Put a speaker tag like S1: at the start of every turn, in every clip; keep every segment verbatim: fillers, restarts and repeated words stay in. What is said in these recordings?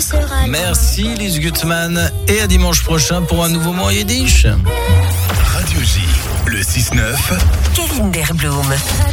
S1: sera là.
S2: Merci Lise Gutmann et à dimanche prochain pour un nouveau Moyen Yiddish.
S3: Radio J, le six neuf.
S4: Kevin Derblum.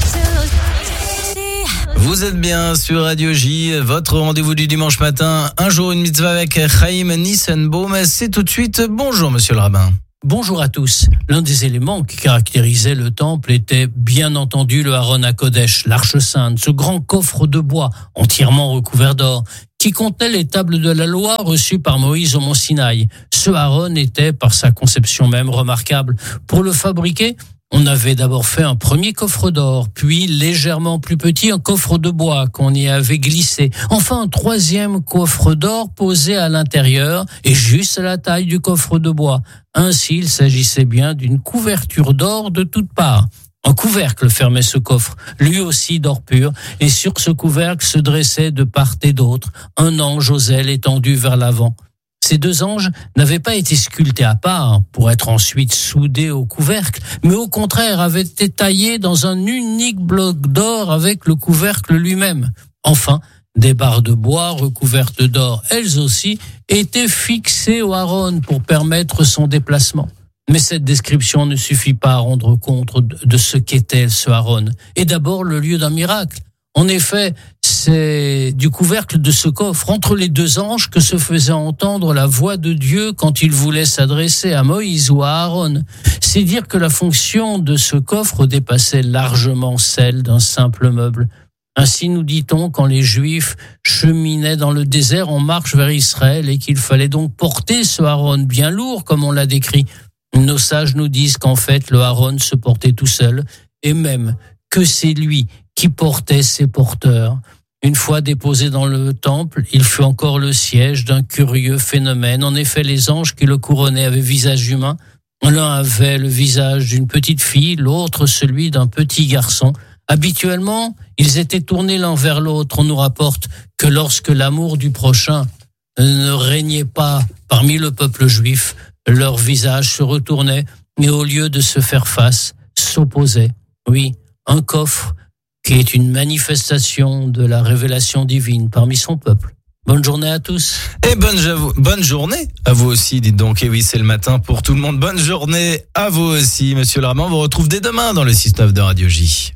S2: Vous êtes bien sur Radio J, votre rendez-vous du dimanche matin, un jour une mitzvah avec Chaim Nissenbaum. C'est tout de suite. Bonjour monsieur le rabbin.
S5: Bonjour à tous. L'un des éléments qui caractérisait le temple était bien entendu le Aron HaKodesh, l'Arche Sainte, ce grand coffre de bois entièrement recouvert d'or, qui contenait les tables de la loi reçues par Moïse au mont Sinaï. Ce Aron était, par sa conception même, remarquable. Pour le fabriquer, on avait d'abord fait un premier coffre d'or, puis légèrement plus petit, un coffre de bois qu'on y avait glissé. Enfin, un troisième coffre d'or posé à l'intérieur et juste à la taille du coffre de bois. Ainsi, il s'agissait bien d'une couverture d'or de toutes parts. Un couvercle fermait ce coffre, lui aussi d'or pur, et sur ce couvercle se dressait de part et d'autre un ange aux ailes étendues vers l'avant. Ces deux anges n'avaient pas été sculptés à part pour être ensuite soudés au couvercle, mais au contraire avaient été taillés dans un unique bloc d'or avec le couvercle lui-même. Enfin, des barres de bois recouvertes d'or, elles aussi, étaient fixées au Aron pour permettre son déplacement. Mais cette description ne suffit pas à rendre compte de ce qu'était ce Aron. Et d'abord, le lieu d'un miracle. En effet, c'est du couvercle de ce coffre, entre les deux anges, que se faisait entendre la voix de Dieu quand il voulait s'adresser à Moïse ou à Aaron. C'est dire que la fonction de ce coffre dépassait largement celle d'un simple meuble. Ainsi nous dit-on quand les Juifs cheminaient dans le désert en marche vers Israël et qu'il fallait donc porter ce Aaron bien lourd, comme on l'a décrit. Nos sages nous disent qu'en fait, le Aaron se portait tout seul et même que c'est lui qui portait ses porteurs. Une fois déposé dans le temple, il fut encore le siège d'un curieux phénomène. En effet, les anges qui le couronnaient avaient visage humain. L'un avait le visage d'une petite fille, l'autre celui d'un petit garçon. Habituellement, ils étaient tournés l'un vers l'autre. On nous rapporte que lorsque l'amour du prochain ne régnait pas parmi le peuple juif, leur visage se retournait et au lieu de se faire face, s'opposaient. Oui, un coffre qui est une manifestation de la révélation divine parmi son peuple. Bonne journée à tous.
S2: Et bonne, bonne journée à vous aussi, dites donc. Et oui, c'est le matin pour tout le monde. Bonne journée à vous aussi, monsieur le rabbin. On vous retrouve dès demain dans le six neuf de Radio J.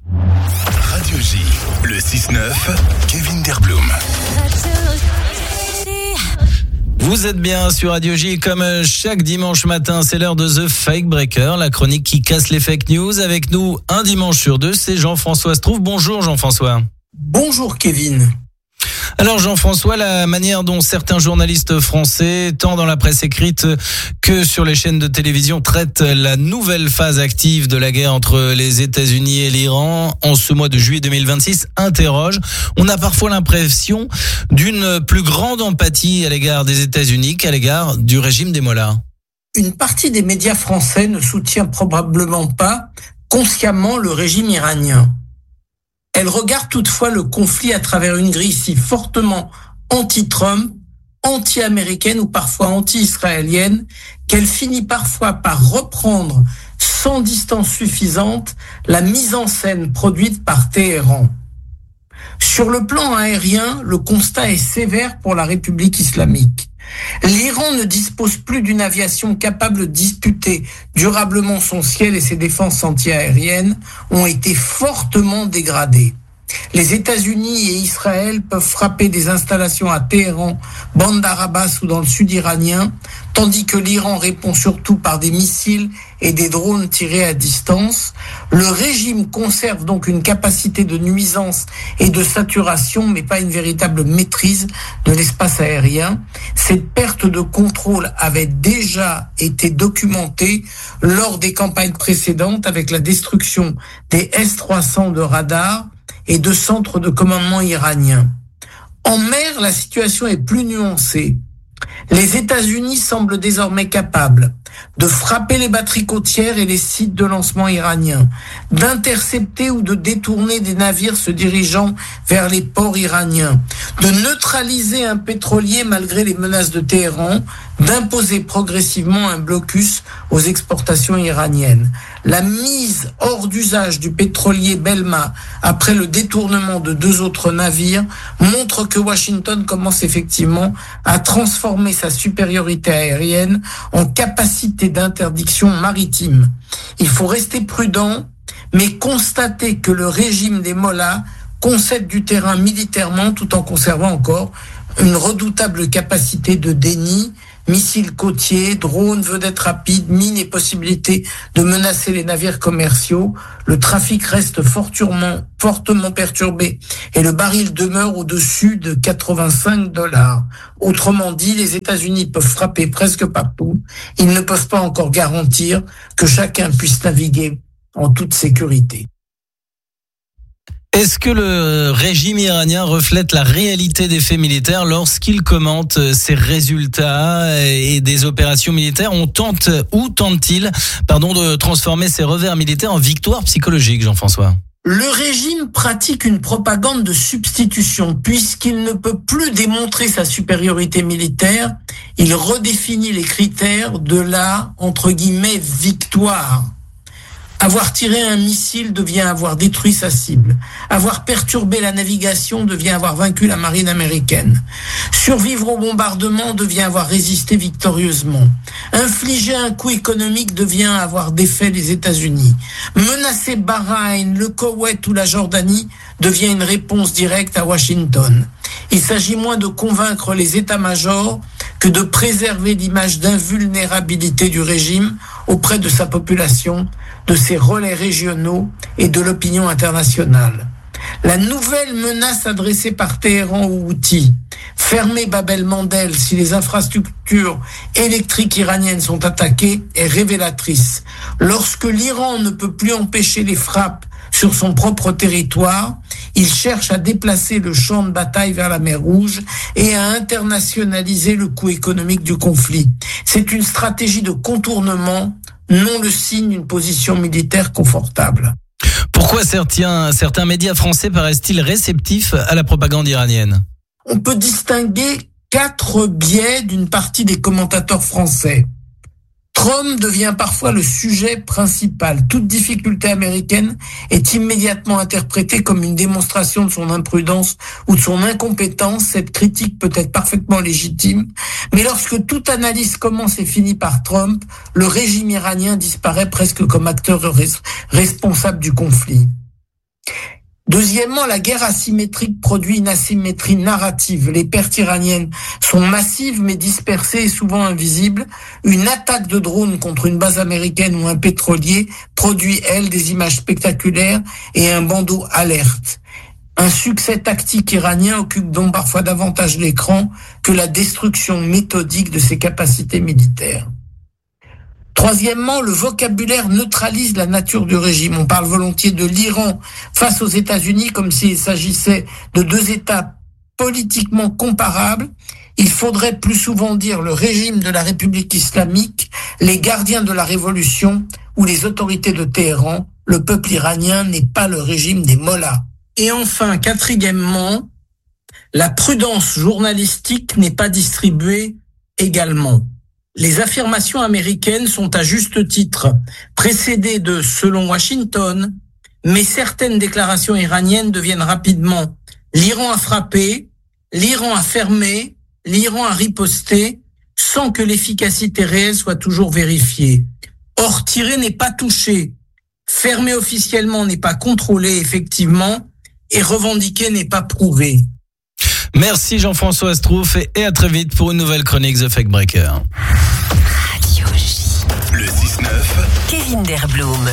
S3: Radio J, le six neuf, Kevin Derblum.
S2: Vous êtes bien sur Radio J, comme chaque dimanche matin, c'est l'heure de The Fake Breaker, la chronique qui casse les fake news. Avec nous, un dimanche sur deux, c'est Jean-François Strouve. Bonjour Jean-François.
S6: Bonjour Kevin.
S2: Alors Jean-François, la manière dont certains journalistes français, tant dans la presse écrite que sur les chaînes de télévision, traitent la nouvelle phase active de la guerre entre les États-Unis et l'Iran en ce mois de juillet deux mille vingt-six interroge. On a parfois l'impression d'une plus grande empathie à l'égard des États-Unis qu'à l'égard du régime des Mollahs.
S6: Une partie des médias français ne soutient probablement pas consciemment le régime iranien. Elle regarde toutefois le conflit à travers une grille si fortement anti-Trump, anti-américaine ou parfois anti-israélienne qu'elle finit parfois par reprendre sans distance suffisante la mise en scène produite par Téhéran. Sur le plan aérien, le constat est sévère pour la République islamique. L'Iran ne dispose plus d'une aviation capable de disputer durablement son ciel et ses défenses antiaériennes ont été fortement dégradées. Les États-Unis et Israël peuvent frapper des installations à Téhéran, Bandar Abbas ou dans le sud iranien, tandis que l'Iran répond surtout par des missiles et des drones tirés à distance. Le régime conserve donc une capacité de nuisance et de saturation, mais pas une véritable maîtrise de l'espace aérien. Cette perte de contrôle avait déjà été documentée lors des campagnes précédentes avec la destruction des S trois cents de radars et de centres de commandement iraniens. En mer, la situation est plus nuancée. Les États-Unis semblent désormais capables de frapper les batteries côtières et les sites de lancement iraniens, d'intercepter ou de détourner des navires se dirigeant vers les ports iraniens, de neutraliser un pétrolier malgré les menaces de Téhéran, d'imposer progressivement un blocus aux exportations iraniennes. La mise hors d'usage du pétrolier Belma après le détournement de deux autres navires montre que Washington commence effectivement à transformer sa supériorité aérienne en capacité d'interdiction maritime. Il faut rester prudent, mais constater que le régime des Mollahs concède du terrain militairement tout en conservant encore une redoutable capacité de déni, missiles côtiers, drones, vedettes rapides, mines et possibilité de menacer les navires commerciaux. Le trafic reste fortement, fortement perturbé et le baril demeure au-dessus de quatre-vingt-cinq dollars. Autrement dit, les États-Unis peuvent frapper presque partout. Ils ne peuvent pas encore garantir que chacun puisse naviguer en toute sécurité.
S2: Est-ce que le régime iranien reflète la réalité des faits militaires lorsqu'il commente ses résultats et des opérations militaires? On tente, ou tente-t-il, pardon, de transformer ces revers militaires en victoire psychologique, Jean-François?
S6: Le régime pratique une propagande de substitution puisqu'il ne peut plus démontrer sa supériorité militaire. Il redéfinit les critères de la, entre guillemets, victoire. Avoir tiré un missile devient avoir détruit sa cible. Avoir perturbé la navigation devient avoir vaincu la marine américaine. Survivre au bombardement devient avoir résisté victorieusement. Infliger un coup économique devient avoir défait les États-Unis. Menacer Bahreïn, le Koweït ou la Jordanie devient une réponse directe à Washington. Il s'agit moins de convaincre les états-majors que de préserver l'image d'invulnérabilité du régime auprès de sa population, de ses relais régionaux et de l'opinion internationale. La nouvelle menace adressée par Téhéran aux Houthis, fermer Bab el-Mandeb si les infrastructures électriques iraniennes sont attaquées, est révélatrice. Lorsque l'Iran ne peut plus empêcher les frappes sur son propre territoire, il cherche à déplacer le champ de bataille vers la mer Rouge et à internationaliser le coût économique du conflit. C'est une stratégie de contournement, non le signe d'une position militaire confortable.
S2: Pourquoi certains, certains médias français paraissent-ils réceptifs à la propagande iranienne?
S6: On peut distinguer quatre biais d'une partie des commentateurs français. Trump devient parfois le sujet principal. Toute difficulté américaine est immédiatement interprétée comme une démonstration de son imprudence ou de son incompétence. Cette critique peut être parfaitement légitime, mais lorsque toute analyse commence et finit par Trump, le régime iranien disparaît presque comme acteur responsable du conflit. Deuxièmement, la guerre asymétrique produit une asymétrie narrative. Les pertes iraniennes sont massives mais dispersées et souvent invisibles. Une attaque de drone contre une base américaine ou un pétrolier produit, elle, des images spectaculaires et un bandeau alerte. Un succès tactique iranien occupe donc parfois davantage l'écran que la destruction méthodique de ses capacités militaires. Troisièmement, le vocabulaire neutralise la nature du régime. On parle volontiers de l'Iran face aux États-Unis comme s'il s'agissait de deux États politiquement comparables. Il faudrait plus souvent dire le régime de la République islamique, les gardiens de la révolution ou les autorités de Téhéran. Le peuple iranien n'est pas le régime des Mollahs. Et enfin, quatrièmement, la prudence journalistique n'est pas distribuée également. Les affirmations américaines sont à juste titre précédées de « selon Washington », mais certaines déclarations iraniennes deviennent rapidement « l'Iran a frappé »,« l'Iran a fermé »,« l'Iran a riposté », sans que l'efficacité réelle soit toujours vérifiée. Or, tirer n'est pas touché, fermer officiellement n'est pas contrôlé effectivement, et revendiquer n'est pas prouvé.
S2: Merci Jean-François Strouf et à très vite pour une nouvelle chronique The Fake Breaker.
S3: Radio J. Le six neuf.
S1: Kevin Derblum.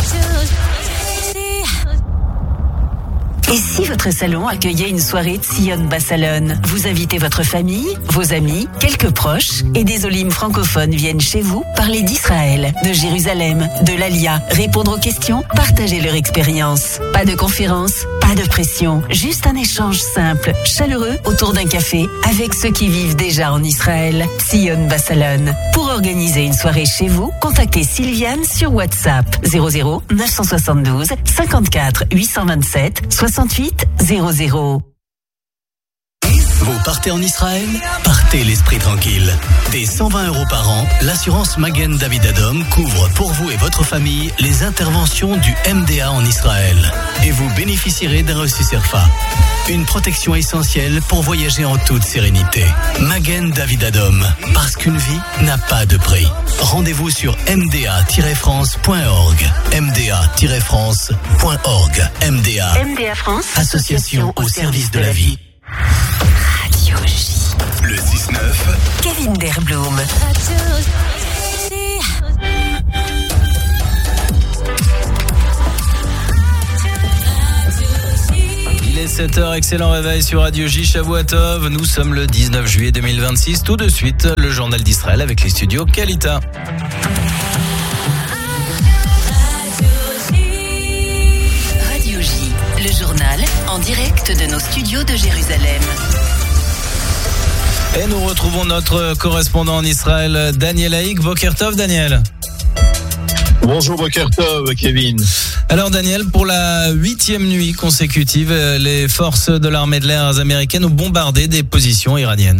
S1: Et si votre salon accueillait une soirée de Sion Bassalon? Vous invitez votre famille, vos amis, quelques proches, et des olim francophones viennent chez vous parler d'Israël, de Jérusalem, de l'Alia, répondre aux questions, partager leur expérience. Pas de conférence, pas de pression, juste un échange simple, chaleureux autour d'un café avec ceux qui vivent déjà en Israël. Sion Bassalon. Pour organiser une soirée chez vous, contactez Sylviane sur WhatsApp zéro zéro neuf cent soixante-douze cinquante-quatre huit cent vingt-sept soixante-huit zéro zéro.
S3: Vous partez en Israël? Partez l'esprit tranquille. Dès cent vingt euros par an, l'assurance Magen David Adom couvre pour vous et votre famille les interventions du M D A en Israël. Et vous bénéficierez d'un reçu Cerfa. Une protection essentielle pour voyager en toute sérénité. Magen David Adom, parce qu'une vie n'a pas de prix. Rendez-vous sur m d a tiret france point org. m d a tiret france point org. M D A.
S1: M D A France,
S3: Association au service de la vie.
S1: Radio J.
S3: Le six neuf.
S1: Kevin Derblum.
S2: Il est sept heures, excellent réveil sur Radio J, Shavuatov. Nous sommes le dix-neuf juillet deux mille vingt-six. Tout de suite, le journal d'Israël avec les studios Kalita.
S1: Radio J, le journal en direct de nos studios de Jérusalem.
S2: Et nous retrouvons notre correspondant en Israël, Daniel Haïk. Boker Tov, Daniel.
S4: Bonjour Boker Tov, Kevin.
S2: Alors Daniel, pour la huitième nuit consécutive, les forces de l'armée de l'air américaine ont bombardé des positions iraniennes.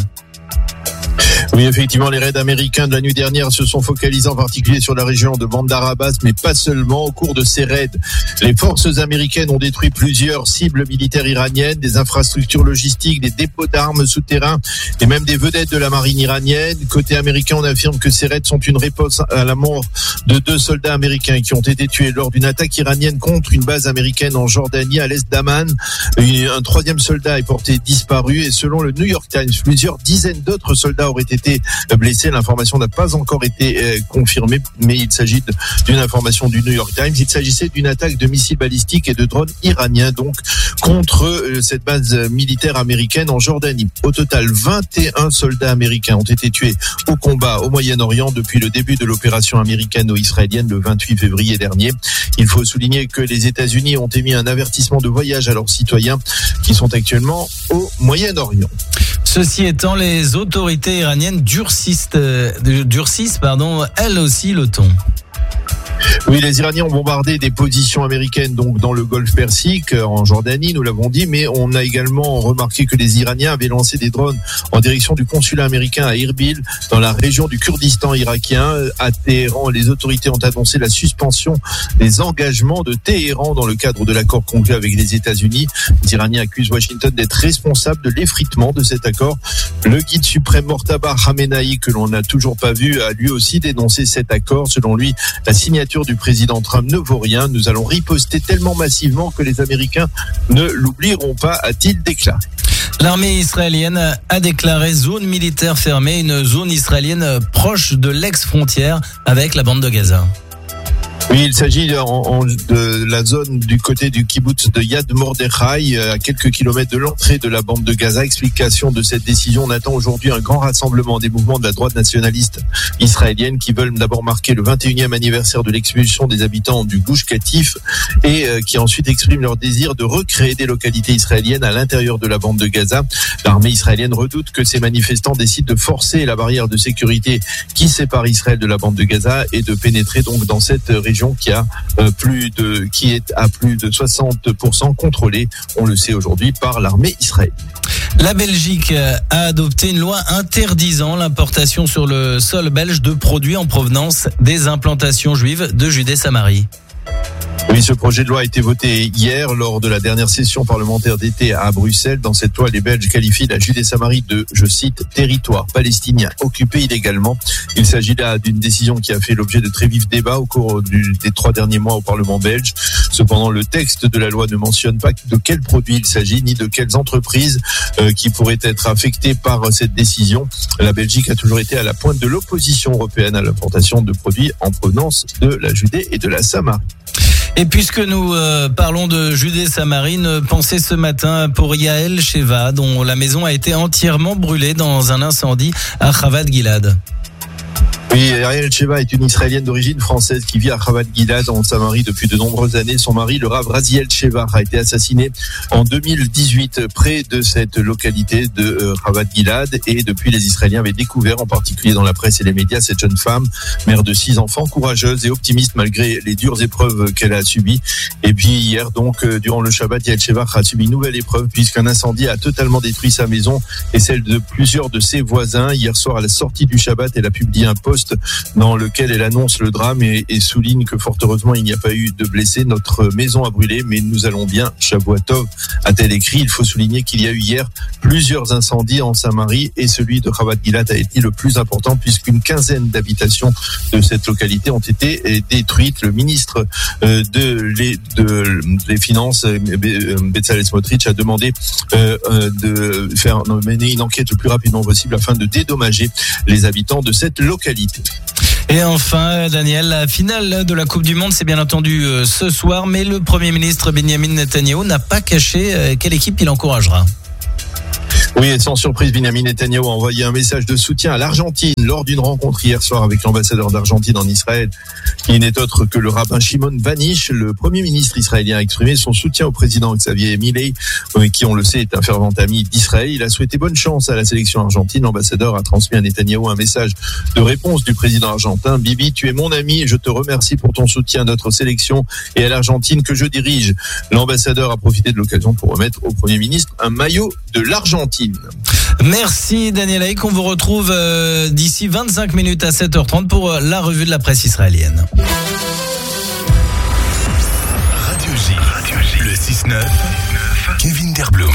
S4: Oui, effectivement, les raids américains de la nuit dernière se sont focalisés en particulier sur la région de Bandar Abbas, mais pas seulement. Au cours de ces raids, les forces américaines ont détruit plusieurs cibles militaires iraniennes, des infrastructures logistiques, des dépôts d'armes souterrains et même des vedettes de la marine iranienne. Côté américain, on affirme que ces raids sont une réponse à la mort de deux soldats américains qui ont été tués lors d'une attaque iranienne contre une base américaine en Jordanie, à l'est d'Amman. Un troisième soldat est porté disparu et selon le New York Times, plusieurs dizaines d'autres soldats auraient été blessés. L'information n'a pas encore été euh, confirmée, mais il s'agit d'une information du New York Times. Il s'agissait d'une attaque de missiles balistiques et de drones iraniens, donc contre euh, cette base militaire américaine en Jordanie. Au total, vingt et un soldats américains ont été tués au combat au Moyen-Orient depuis le début de l'opération américano-israélienne le vingt-huit février dernier. Il faut souligner que les États-Unis ont émis un avertissement de voyage à leurs citoyens qui sont actuellement au Moyen-Orient.
S2: Ceci étant, les autorités iraniennes durcissent, euh, durcissent pardon, elles aussi le ton.
S4: Oui, les Iraniens ont bombardé des positions américaines donc dans le Golfe Persique, en Jordanie, nous l'avons dit, mais on a également remarqué que les Iraniens avaient lancé des drones en direction du consulat américain à Erbil, dans la région du Kurdistan irakien. À Téhéran, les autorités ont annoncé la suspension des engagements de Téhéran dans le cadre de l'accord conclu avec les États-Unis. Les Iraniens accusent Washington d'être responsable de l'effritement de cet accord. Le guide suprême Mortaba Khamenei, que l'on n'a toujours pas vu, a lui aussi dénoncé cet accord. Selon lui, la signature du président Trump ne vaut rien. Nous allons riposter tellement massivement que les Américains ne l'oublieront pas, a-t-il déclaré.
S2: L'armée israélienne a déclaré zone militaire fermée, une zone israélienne proche de l'ex-frontière avec la bande de Gaza.
S4: Oui, il s'agit en, en, de la zone du côté du kibbutz de Yad Mordechai, à quelques kilomètres de l'entrée de la bande de Gaza. Explication de cette décision, on attend aujourd'hui un grand rassemblement des mouvements de la droite nationaliste israélienne qui veulent d'abord marquer le vingt et unième anniversaire de l'expulsion des habitants du Gush Katif et euh, qui ensuite expriment leur désir de recréer des localités israéliennes à l'intérieur de la bande de Gaza. L'armée israélienne redoute que ces manifestants décident de forcer la barrière de sécurité qui sépare Israël de la bande de Gaza et de pénétrer donc dans cette région qui a euh, plus de qui est à plus de soixante pour cent contrôlée, on le sait aujourd'hui, par l'armée israélienne.
S2: La Belgique a adopté une loi interdisant l'importation sur le sol belge de produits en provenance des implantations juives de Judée-Samarie.
S4: Oui, ce projet de loi a été voté hier lors de la dernière session parlementaire d'été à Bruxelles. Dans cette loi, les Belges qualifient la Judée-Samarie de, je cite, territoire palestinien occupé illégalement. Il s'agit là d'une décision qui a fait l'objet de très vifs débats au cours du, des trois derniers mois au Parlement belge. Cependant, le texte de la loi ne mentionne pas de quels produits il s'agit, ni de quelles entreprises euh, qui pourraient être affectées par cette décision. La Belgique a toujours été à la pointe de l'opposition européenne à l'importation de produits en provenance de la Judée et de la Samarie.
S2: Et puisque nous euh, parlons de Judée-Samarie, pensez ce matin pour Yael Sheva, dont la maison a été entièrement brûlée dans un incendie à Chavad Gilad.
S4: Oui, Ariel Sheva est une Israélienne d'origine française qui vit à Ravat Gilad en Samarie depuis de nombreuses années. Son mari, le Rav Raziel Sheva, a été assassiné en deux mille dix-huit près de cette localité de Ravat Gilad. Et depuis, les Israéliens avaient découvert, en particulier dans la presse et les médias, cette jeune femme, mère de six enfants, courageuse et optimiste malgré les dures épreuves qu'elle a subies. Et puis hier, donc, durant le Shabbat, Ariel Sheva a subi une nouvelle épreuve puisqu'un incendie a totalement détruit sa maison et celle de plusieurs de ses voisins. Hier soir, à la sortie du Shabbat, elle a publié un post dans lequel elle annonce le drame et, et souligne que fort heureusement il n'y a pas eu de blessés. Notre maison a brûlé, mais nous allons bien. Shavua Tov, a-t-elle écrit. Il faut souligner qu'il y a eu hier plusieurs incendies en Samarie et celui de Ravat Gilad a été le plus important puisqu'une quinzaine d'habitations de cette localité ont été détruites. Le ministre de les, de les Finances, Bezalel Smotrich, a demandé de faire mener une enquête le plus rapidement possible afin de dédommager les habitants de cette localité.
S2: Et enfin, Daniel, la finale de la Coupe du Monde, c'est bien entendu ce soir, mais le Premier ministre Benjamin Netanyahu n'a pas caché quelle équipe il encouragera.
S4: Oui, et sans surprise, Benjamin Netanyahu a envoyé un message de soutien à l'Argentine lors d'une rencontre hier soir avec l'ambassadeur d'Argentine en Israël, qui n'est autre que le rabbin Shimon Vanish. Le Premier ministre israélien a exprimé son soutien au président Xavier Milei, qui, on le sait, est un fervent ami d'Israël. Il a souhaité bonne chance à la sélection argentine. L'ambassadeur a transmis à Netanyahu un message de réponse du président argentin. Bibi, tu es mon ami et je te remercie pour ton soutien à notre sélection et à l'Argentine que je dirige. L'ambassadeur a profité de l'occasion pour remettre au Premier ministre un maillot de l'Argentine.
S2: Merci Daniel Haïk, on vous retrouve euh, d'ici vingt-cinq minutes à sept heures trente pour euh, la revue de la presse israélienne.
S3: Radio J, Radio J. Le six neuf, Kevin Derblum.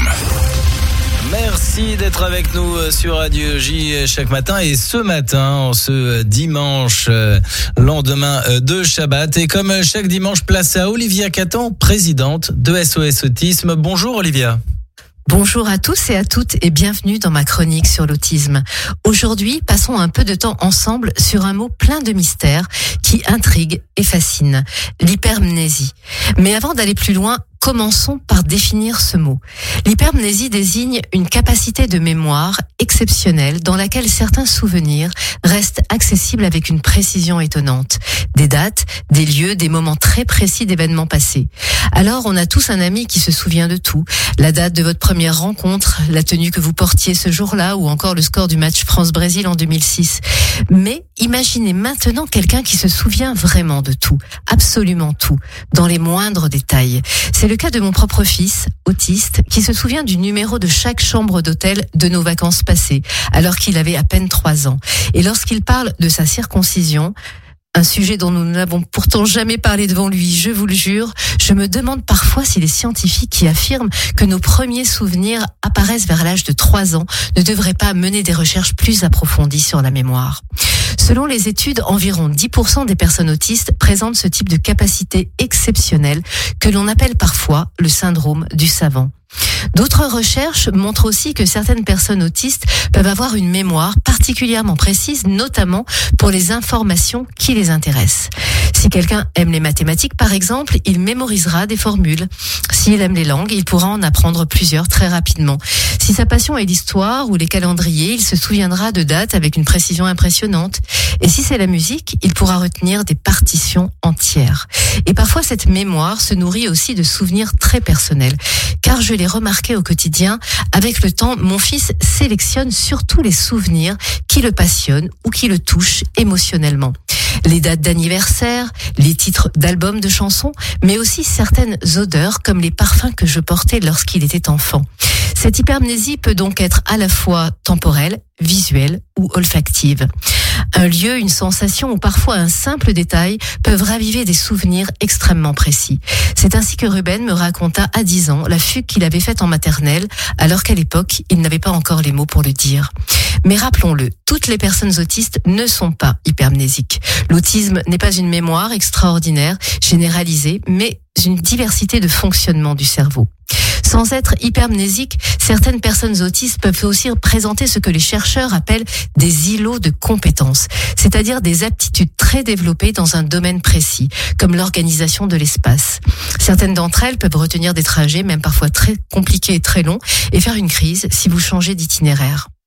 S2: Merci d'être avec nous sur Radio J chaque matin et ce matin, ce dimanche, lendemain de Shabbat. Et comme chaque dimanche, place à Olivia Catan, présidente de S O S Autisme. Bonjour Olivia.
S7: Bonjour à tous et à toutes et bienvenue dans ma chronique sur l'autisme. Aujourd'hui, passons un peu de temps ensemble sur un mot plein de mystère qui intrigue et fascine, l'hypermnésie. Mais avant d'aller plus loin, commençons par définir ce mot. L'hypermnésie désigne une capacité de mémoire exceptionnelle dans laquelle certains souvenirs restent accessibles avec une précision étonnante. Des dates, des lieux, des moments très précis d'événements passés. Alors, on a tous un ami qui se souvient de tout. La date de votre première rencontre, la tenue que vous portiez ce jour-là ou encore le score du match France-Brésil en deux mille six. Mais imaginez maintenant quelqu'un qui se souvient vraiment de tout, absolument tout, dans les moindres détails. C'est le cas de mon propre fils, autiste, qui se souvient du numéro de chaque chambre d'hôtel de nos vacances passées, alors qu'il avait à peine trois ans. Et lorsqu'il parle de sa circoncision, un sujet dont nous n'avons pourtant jamais parlé devant lui, je vous le jure, je me demande parfois si les scientifiques qui affirment que nos premiers souvenirs apparaissent vers l'âge de trois ans ne devraient pas mener des recherches plus approfondies sur la mémoire. Selon les études, environ dix pour cent des personnes autistes présentent ce type de capacité exceptionnelle que l'on appelle parfois le syndrome du savant. D'autres recherches montrent aussi que certaines personnes autistes peuvent avoir une mémoire particulièrement précise, notamment pour les informations qui les intéressent. Si quelqu'un aime les mathématiques, par exemple, il mémorisera des formules. S'il aime les langues, il pourra en apprendre plusieurs très rapidement. Si sa passion est l'histoire ou les calendriers, il se souviendra de dates avec une précision impressionnante. Et si c'est la musique, il pourra retenir des partitions entières. Et parfois, cette mémoire se nourrit aussi de souvenirs très personnels. Car je l'ai remarqué au quotidien, avec le temps, mon fils sélectionne surtout les souvenirs qui le passionnent ou qui le touchent émotionnellement. Les dates d'anniversaire, les titres d'albums de chansons, mais aussi certaines odeurs comme les parfums que je portais lorsqu'il était enfant. Cette hypermnésie peut donc être à la fois temporelle, visuelle ou olfactive. Un lieu, une sensation ou parfois un simple détail peuvent raviver des souvenirs extrêmement précis. C'est ainsi que Ruben me raconta à dix ans la fugue qu'il avait faite en maternelle, alors qu'à l'époque, il n'avait pas encore les mots pour le dire. Mais rappelons-le, toutes les personnes autistes ne sont pas hypermnésiques. L'autisme n'est pas une mémoire extraordinaire, généralisée, mais une diversité de fonctionnement du cerveau. Sans être hypermnésiques, certaines personnes autistes peuvent aussi présenter ce que les chercheurs appellent des îlots de compétences, c'est-à-dire des aptitudes très développées dans un domaine précis, comme l'organisation de l'espace. Certaines d'entre elles peuvent retenir des trajets, même parfois très compliqués et très longs, et faire une crise si vous changez d'itinéraire.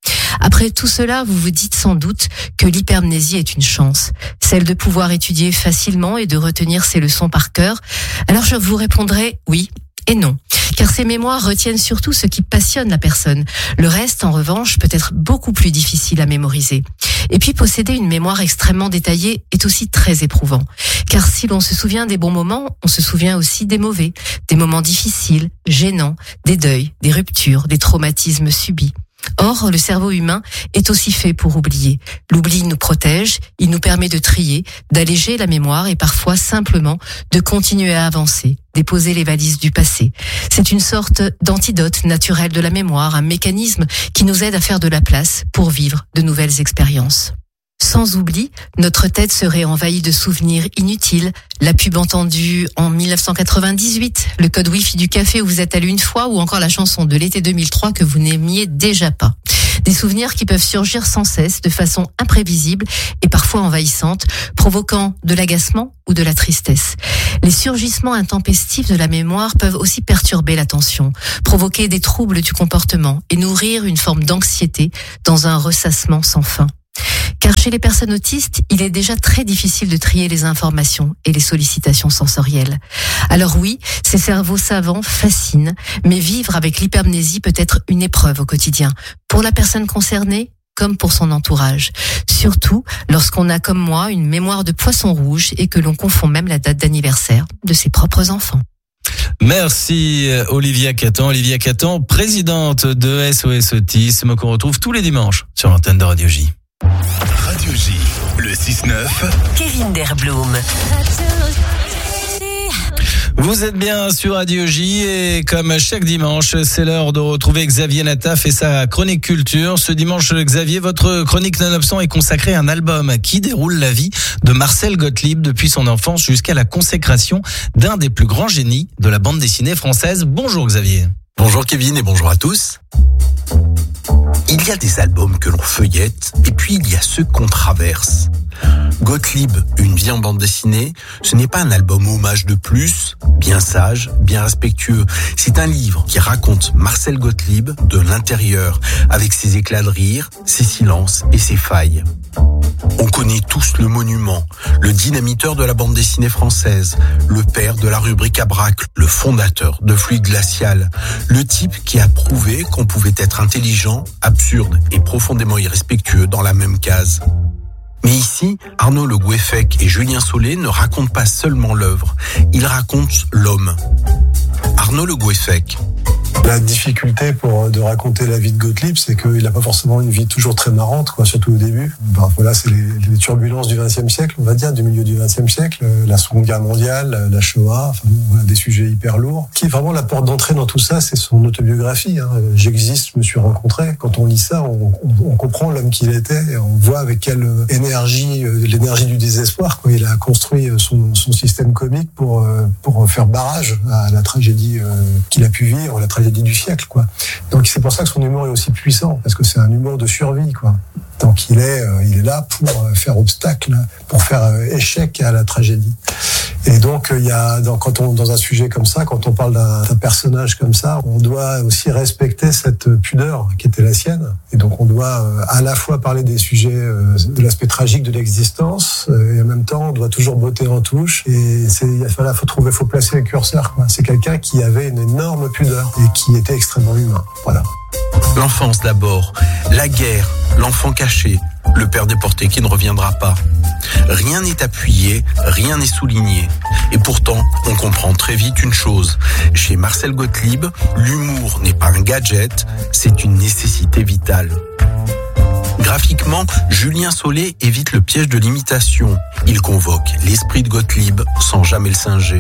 S7: Après tout cela, vous vous dites sans doute que l'hypermnésie est une chance, celle de pouvoir étudier facilement et de retenir ses leçons par cœur. Alors je vous répondrai oui et non, car ces mémoires retiennent surtout ce qui passionne la personne. Le reste, en revanche, peut être beaucoup plus difficile à mémoriser. Et puis, posséder une mémoire extrêmement détaillée est aussi très éprouvant. Car si l'on se souvient des bons moments, on se souvient aussi des mauvais, des moments difficiles, gênants, des deuils, des ruptures, des traumatismes subis. Or, le cerveau humain est aussi fait pour oublier. L'oubli nous protège, il nous permet de trier, d'alléger la mémoire et parfois simplement de continuer à avancer, déposer les valises du passé. C'est une sorte d'antidote naturel de la mémoire, un mécanisme qui nous aide à faire de la place pour vivre de nouvelles expériences. Sans oubli, notre tête serait envahie de souvenirs inutiles. La pub entendue en dix-neuf cent quatre-vingt-dix-huit, le code Wi-Fi du café où vous êtes allé une fois ou encore la chanson de l'été deux mille trois que vous n'aimiez déjà pas. Des souvenirs qui peuvent surgir sans cesse, de façon imprévisible et parfois envahissante, provoquant de l'agacement ou de la tristesse. Les surgissements intempestifs de la mémoire peuvent aussi perturber l'attention, provoquer des troubles du comportement et nourrir une forme d'anxiété dans un ressassement sans fin. Car chez les personnes autistes, il est déjà très difficile de trier les informations et les sollicitations sensorielles. Alors oui, ces cerveaux savants fascinent, mais vivre avec l'hypermnésie peut être une épreuve au quotidien, pour la personne concernée comme pour son entourage. Surtout lorsqu'on a comme moi une mémoire de poisson rouge et que l'on confond même la date d'anniversaire de ses propres enfants.
S2: Merci Olivia Catan. Olivia Catan, présidente de S O S Autisme, qu'on retrouve tous les dimanches sur l'antenne de Radio J.
S3: Radio J, le six neuf.
S1: Kevin Derblum.
S2: Vous êtes bien sur Radio J et comme chaque dimanche, c'est l'heure de retrouver Xavier Nataf et sa chronique culture. Ce dimanche, Xavier, votre chronique non-absent est consacrée à un album qui déroule la vie de Marcel Gottlieb depuis son enfance jusqu'à la consécration d'un des plus grands génies de la bande dessinée française. Bonjour Xavier.
S8: Bonjour Kevin et bonjour à tous. Il y a des albums que l'on feuillette et puis il y a ceux qu'on traverse. Gottlieb, une vie en bande dessinée, ce n'est pas un album hommage de plus, bien sage, bien respectueux. C'est un livre qui raconte Marcel Gottlieb de l'intérieur, avec ses éclats de rire, ses silences et ses failles. On connaît tous le monument, le dynamiteur de la bande dessinée française, le père de la rubrique à braque, le fondateur de Fluide Glacial, le type qui a prouvé qu'on pouvait être intelligent, absurde et profondément irrespectueux dans la même case. Mais ici, Arnaud Le Goueffec et Julien Saulet ne racontent pas seulement l'œuvre, ils racontent l'homme. Arnaud Le Goueffec.
S9: La difficulté pour de raconter la vie de Gottlieb, c'est qu'il n'a pas forcément une vie toujours très marrante, quoi, surtout au début. Ben, voilà, c'est les, les turbulences du vingtième siècle, on va dire, du milieu du vingtième siècle, la Seconde Guerre mondiale, la Shoah, enfin, voilà, des sujets hyper lourds. Qui est vraiment la porte d'entrée dans tout ça, c'est son autobiographie. Hein. J'existe, je me suis rencontré. Quand on lit ça, on, on, on comprend l'homme qu'il était et on voit avec quelle énergie, l'énergie du désespoir, quoi. Il a construit son, son système comique pour, pour faire barrage à la tragédie qu'il a pu vivre, la tragédie du siècle, quoi. Donc c'est pour ça que son humour est aussi puissant, parce que c'est un humour de survie, quoi. Donc il est, euh, il est là pour faire obstacle, pour faire euh, échec à la tragédie. Et donc il y a, dans, quand on dans un sujet comme ça, quand on parle d'un, d'un personnage comme ça, on doit aussi respecter cette pudeur qui était la sienne. Et donc on doit euh, à la fois parler des sujets euh, de l'aspect tragique de l'existence, euh, et en même temps on doit toujours botter en touche. Et c'est, il voilà, faut trouver, faut placer le curseur, quoi. C'est quelqu'un qui avait une énorme pudeur et qui était extrêmement humain. Voilà.
S8: L'enfance d'abord, la guerre, l'enfant caché, le père déporté qui ne reviendra pas. Rien n'est appuyé, rien n'est souligné. Et pourtant, on comprend très vite une chose. Chez Marcel Gottlieb, l'humour n'est pas un gadget, c'est une nécessité vitale. Graphiquement, Julien Saulet évite le piège de l'imitation. Il convoque l'esprit de Gottlieb sans jamais le singer.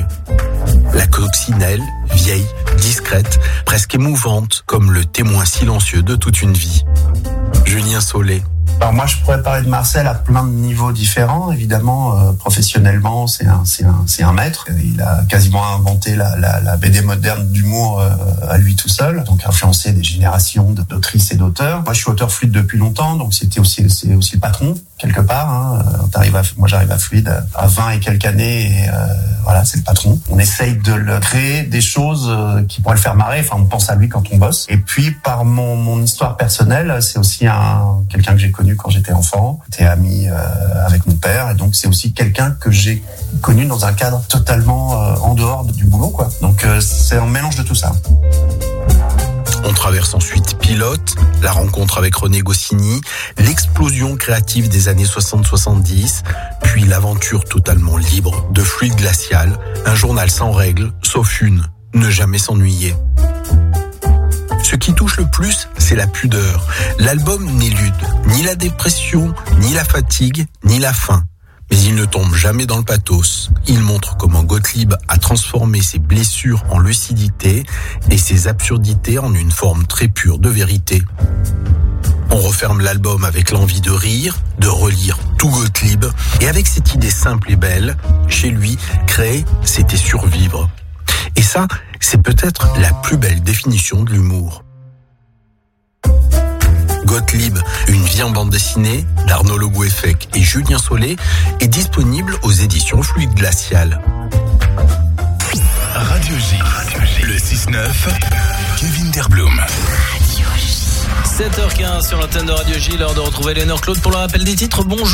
S8: La coccinelle, vieille, discrète, presque émouvante, comme le témoin silencieux de toute une vie. Julien Saulet.
S10: Alors moi, je pourrais parler de Marcel à plein de niveaux différents. Évidemment, euh, professionnellement, c'est un, c'est un, c'est un maître. Il a quasiment inventé la, la, la B D moderne d'humour euh, à lui tout seul, donc influencé des générations d'autrices et d'auteurs. Moi, je suis auteur fluide depuis longtemps, donc c'était aussi, c'est aussi le patron quelque part. Hein. T'arrives à, moi, j'arrive à fluide à vingt et quelques années, et euh, voilà, c'est le patron. On essaye de le créer des choses qui pourraient le faire marrer. Enfin, on pense à lui quand on bosse. Et puis, par mon, mon histoire personnelle, c'est aussi un quelqu'un que j'ai connu quand j'étais enfant. J'étais ami euh, avec mon père, et donc c'est aussi quelqu'un que j'ai connu dans un cadre totalement euh, en dehors du boulot, quoi. Donc euh, c'est un mélange de tout ça.
S8: On traverse ensuite Pilote, la rencontre avec René Goscinny, l'explosion créative des années soixante soixante-dix, puis l'aventure totalement libre de Fluide Glacial, un journal sans règles, sauf une, ne jamais s'ennuyer. Ce qui touche le plus, c'est la pudeur. L'album n'élude ni la dépression, ni la fatigue, ni la faim. Mais il ne tombe jamais dans le pathos. Il montre comment Gottlieb a transformé ses blessures en lucidité et ses absurdités en une forme très pure de vérité. On referme l'album avec l'envie de rire, de relire tout Gottlieb, et avec cette idée simple et belle, chez lui, créer, c'était survivre. Et ça, c'est peut-être la plus belle définition de l'humour. Gottlieb, une vie en bande dessinée, d'Arnaud Le Goueffec et Julien Solé, est disponible aux éditions Fluide Glacial.
S3: Radio J, le six neuf, Kevin Terblum.
S2: sept heures quinze sur l'antenne de Radio J, l'heure de retrouver Léonore Claude pour le rappel des titres. Bonjour.